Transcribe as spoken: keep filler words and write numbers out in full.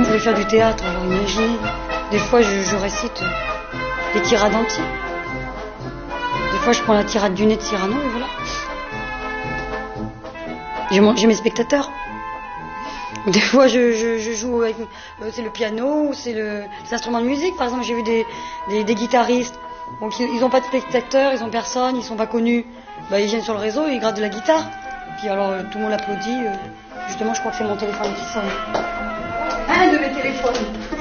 voulais faire du théâtre, alors imaginez. Des fois, je, je récite des tirades entières. Des fois, je prends la tirade du nez de Cyrano et voilà. J'ai, mon, j'ai mes spectateurs. Des fois, je, je, je joue avec... Euh, c'est le piano ou c'est le, les instruments de musique. Par exemple, j'ai vu des, des, des guitaristes. Donc, ils n'ont pas de spectateurs, ils n'ont personne, ils sont pas connus. Bah, ils viennent sur le réseau et ils grattent de la guitare. Puis alors, euh, tout le monde applaudit. Euh, justement, je crois que c'est mon téléphone qui sonne. Un de mes téléphones.